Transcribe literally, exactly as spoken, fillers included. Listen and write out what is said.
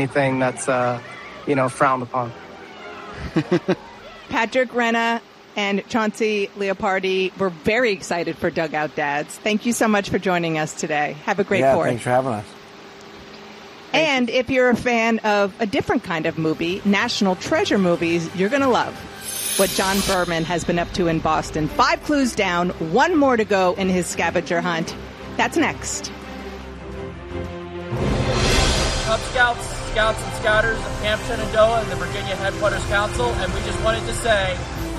anything that's, uh, you know, frowned upon. Patrick Renna and Chauncey Leopardi, we're very excited for Dugout Dads. Thank you so much for joining us today. Have a great yeah, fourth. Thanks for having us. And if you're a fan of a different kind of movie, National Treasure movies, you're going to love what John Berman has been up to in Boston. Five clues down, one more to go in his scavenger hunt. That's next. Cub Scouts, Scouts and Scouters of Camp Shenandoah and the Virginia Headquarters Council, and we just wanted to say